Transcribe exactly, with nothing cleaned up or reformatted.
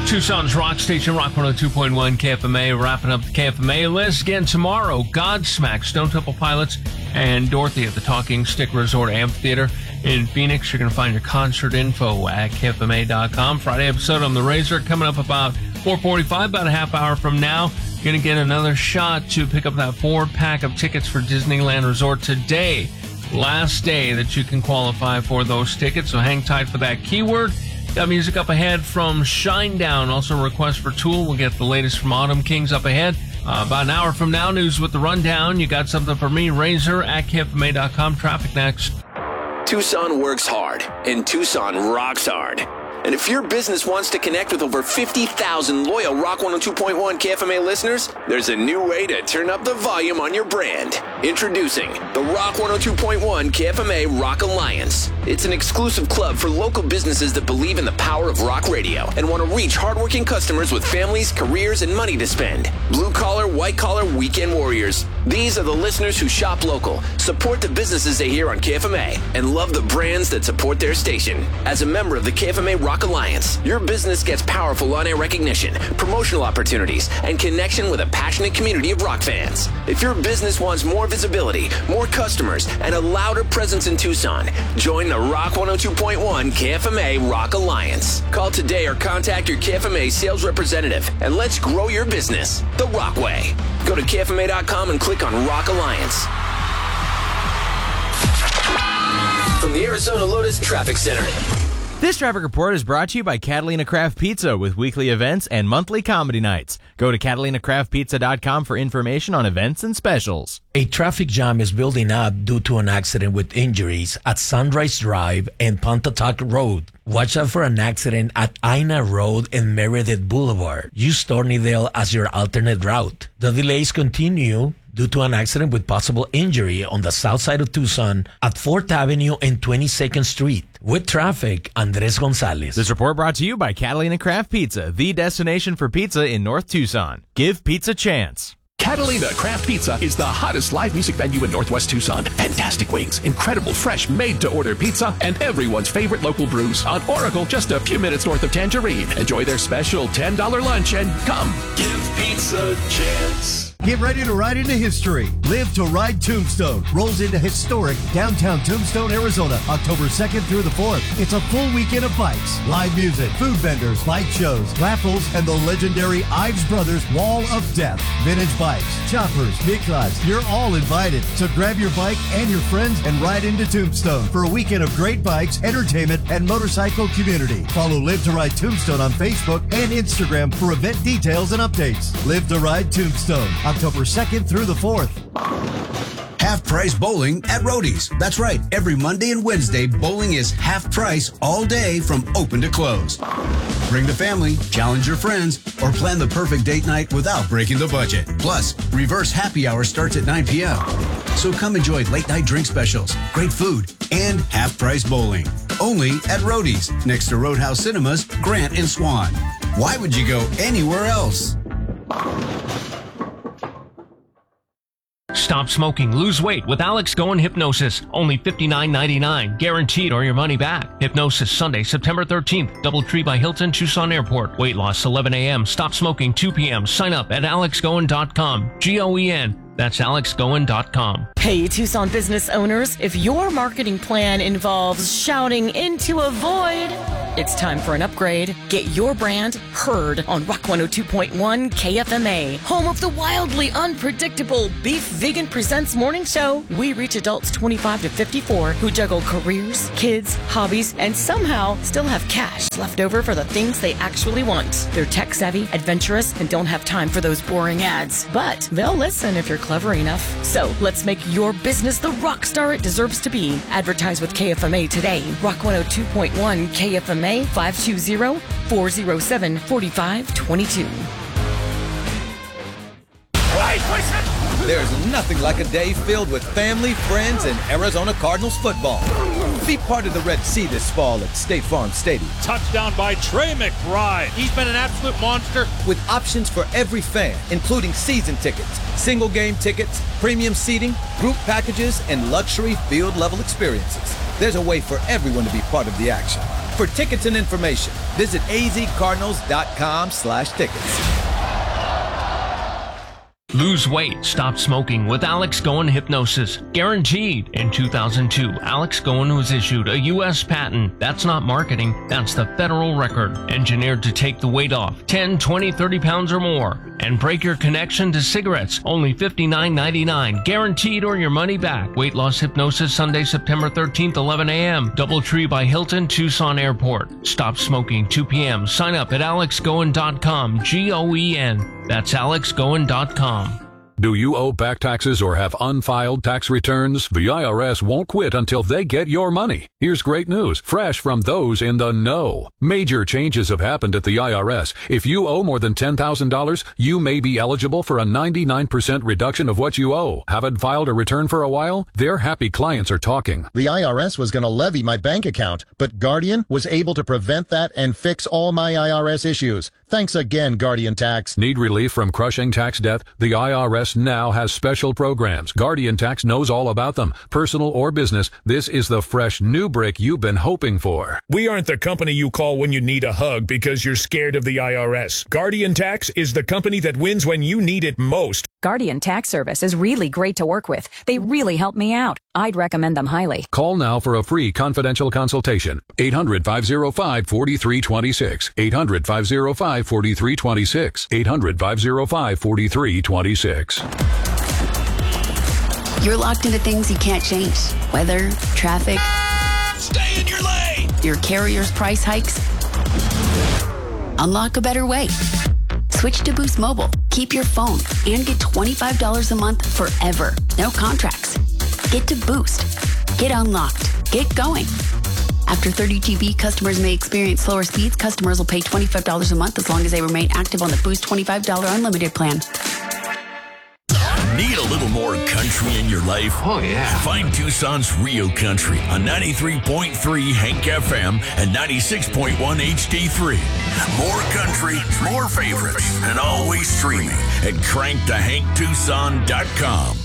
Tucson's rock station, Rock one oh two point one K F M A, wrapping up the K F M A list. Again, tomorrow, Godsmack, Stone Temple Pilots, and Dorothy at the Talking Stick Resort Amphitheater in Phoenix. You're going to find your concert info at K F M A dot com. Friday episode on The Razor coming up about four forty-five, about a half hour from now. You're going to get another shot to pick up that four-pack of tickets for Disneyland Resort today. Last day that you can qualify for those tickets, so hang tight for that keyword. Got music up ahead from Shinedown. Also a request for Tool. We'll get the latest from Autumn Kings up ahead. Uh, about an hour from now, news with the rundown. You got something for me, Razor at K F M A dot com. Traffic next. Tucson works hard, and Tucson rocks hard. And if your business wants to connect with over fifty thousand loyal Rock one oh two point one K F M A listeners, there's a new way to turn up the volume on your brand. Introducing the Rock one oh two point one K F M A Rock Alliance. It's an exclusive club for local businesses that believe in the power of rock radio and want to reach hardworking customers with families, careers, and money to spend. Blue-collar, white-collar weekend warriors. These are the listeners who shop local, support the businesses they hear on K F M A, and love the brands that support their station. As a member of the K F M A Rock Alliance, your business gets powerful on-air recognition, promotional opportunities, and connection with a passionate community of rock fans. If your business wants more visibility, more customers, and a louder presence in Tucson, join the Rock one oh two point one K F M A Rock Alliance. Call today or contact your K F M A sales representative, and let's grow your business the Rock way. Go to K F M A dot com and click on Rock Alliance. From the Arizona Lotus Traffic Center. This traffic report is brought to you by Catalina Craft Pizza with weekly events and monthly comedy nights. Go to Catalina Craft Pizza dot com for information on events and specials. A traffic jam is building up due to an accident with injuries at Sunrise Drive and Pontotoc Road. Watch out for an accident at Ina Road and Meredith Boulevard. Use Thornydale as your alternate route. The delays continue due to an accident with possible injury on the south side of Tucson at fourth Avenue and twenty-second Street. With traffic, Andres Gonzalez. This report brought to you by Catalina Craft Pizza, the destination for pizza in North Tucson. Give pizza a chance. Catalina Craft Pizza is the hottest live music venue in Northwest Tucson. Fantastic wings, incredible fresh made-to-order pizza, and everyone's favorite local brews. On Oracle, just a few minutes north of Tangerine. Enjoy their special ten dollars lunch and come give pizza a chance. Get ready to ride into history. Live to Ride Tombstone rolls into historic downtown Tombstone, Arizona, October second through the fourth. It's a full weekend of bikes, live music, food vendors, bike shows, raffles, and the legendary Ives Brothers Wall of Death. Vintage bikes, choppers, big rods, you're all invited. So grab your bike and your friends and ride into Tombstone for a weekend of great bikes, entertainment, and motorcycle community. Follow Live to Ride Tombstone on Facebook and Instagram for event details and updates. Live to Ride Tombstone, October second through the fourth. Half price bowling at Roadies. That's right. Every Monday and Wednesday, bowling is half price all day from open to close. Bring the family, challenge your friends, or plan the perfect date night without breaking the budget. Plus, reverse happy hour starts at nine p.m. So come enjoy late night drink specials, great food, and half price bowling. Only at Roadies, next to Roadhouse Cinemas, Grant and Swan. Why would you go anywhere else? Stop smoking, lose weight with Alex Goen Hypnosis. Only fifty-nine ninety-nine, guaranteed or your money back. Hypnosis Sunday, September thirteenth, Doubletree by Hilton, Tucson Airport. Weight loss eleven a.m., stop smoking two p.m. Sign up at alex goen dot com. G O E N. That's alex goen dot com. Hey, Tucson business owners, if your marketing plan involves shouting into a void, it's time for an upgrade. Get your brand heard on Rock one oh two point one K F M A, home of the wildly unpredictable Beef Vegan Presents morning show. We reach adults twenty-five to fifty-four who juggle careers, kids, hobbies, and somehow still have cash left over for the things they actually want. They're tech-savvy, adventurous, and don't have time for those boring ads. But they'll listen if you're clever enough. So let's make your business the rock star it deserves to be. Advertise with K F M A today. Rock one oh two point one K F M A, five two zero, four zero seven, four five two two. There's nothing like a day filled with family, friends, and Arizona Cardinals football. Be part of the Red Sea this fall at State Farm Stadium. Touchdown by Trey McBride. He's been an absolute monster. With options for every fan, including season tickets, single game tickets, premium seating, group packages, and luxury field-level experiences. There's a way for everyone to be part of the action. For tickets and information, visit azcardinals.com slash tickets. Lose weight, stop smoking with Alex Goen Hypnosis. Guaranteed. In two thousand two, Alex Goen was issued a U S patent. That's not marketing, that's the federal record. Engineered to take the weight off ten, twenty, thirty pounds or more. And break your connection to cigarettes. Only fifty-nine ninety-nine. Guaranteed or your money back. Weight loss hypnosis Sunday, September thirteenth, eleven a.m. Doubletree by Hilton, Tucson Airport. Stop smoking, two p.m. Sign up at alex goen dot com. G O E N. That's alex goen dot com. Do you owe back taxes or have unfiled tax returns? The I R S won't quit until they get your money. Here's great news, fresh from those in the know. Major changes have happened at the I R S. If you owe more than ten thousand dollars, you may be eligible for a ninety-nine percent reduction of what you owe. Haven't filed a return for a while? Their happy clients are talking. The I R S was going to levy my bank account, but Guardian was able to prevent that and fix all my I R S issues. Thanks again, Guardian Tax. Need relief from crushing tax debt? The I R S now has special programs. Guardian Tax knows all about them. Personal or business, this is the fresh new brick you've been hoping for. We aren't the company you call when you need a hug because you're scared of the I R S. Guardian Tax is the company that wins when you need it most. Guardian Tax Service is really great to work with. They really help me out. I'd recommend them highly. Call now for a free confidential consultation. eight hundred, five oh five, four three two six. eight hundred, five oh five, four three two six. eight hundred, five oh five, four three two six. You're locked into things you can't change. Weather, traffic. Stay in your lane! Your carrier's price hikes. Unlock a better way. Switch to Boost Mobile. Keep your phone and get twenty-five dollars a month forever. No contracts. Get to Boost. Get unlocked. Get going. After thirty G B, customers may experience slower speeds. Customers will pay twenty-five dollars a month as long as they remain active on the Boost twenty-five dollars unlimited plan. Need a little more country in your life? Oh, yeah. Find Tucson's Rio Country on ninety-three point three Hank F M and ninety-six point one H D three. More country, more favorites, and always streaming at crank the hank tucson dot com.